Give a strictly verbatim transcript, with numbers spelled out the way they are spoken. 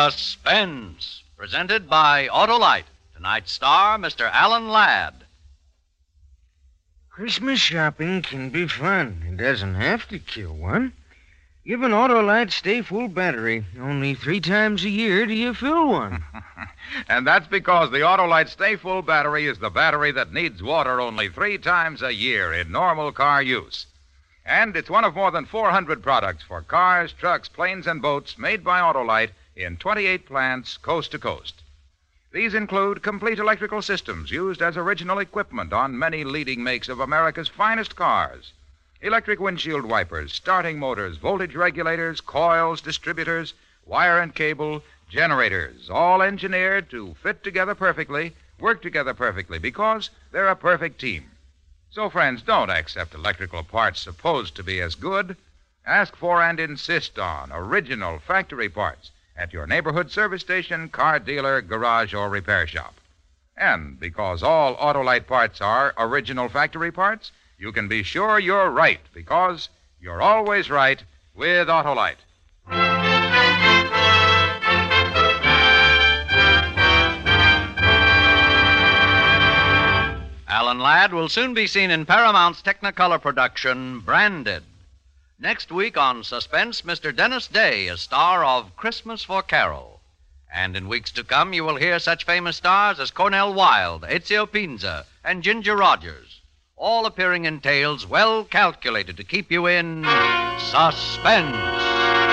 Suspense, presented by Autolite. Tonight's star, Mister Alan Ladd. Christmas shopping can be fun. It doesn't have to kill one. Give an Autolite Stay Full battery. Only three times a year do you fill one. And that's because the Autolite Stay Full battery is the battery that needs water only three times a year in normal car use. And it's one of more than four hundred products for cars, trucks, planes, and boats made by Autolite in twenty-eight plants coast to coast. These include complete electrical systems used as original equipment on many leading makes of America's finest cars. Electric windshield wipers, starting motors, voltage regulators, coils, distributors, wire and cable, generators, all engineered to fit together perfectly, work together perfectly, because they're a perfect team. So, friends, don't accept electrical parts supposed to be as good. Ask for and insist on original factory parts at your neighborhood service station, car dealer, garage, or repair shop. And because all Autolite parts are original factory parts, you can be sure you're right, because you're always right with Autolite. Alan Ladd will soon be seen in Paramount's Technicolor production, Branded. Next week on Suspense, Mister Dennis Day is star of Christmas for Carol. And in weeks to come, you will hear such famous stars as Cornel Wilde, Ezio Pinza, and Ginger Rogers, all appearing in tales well calculated to keep you in suspense.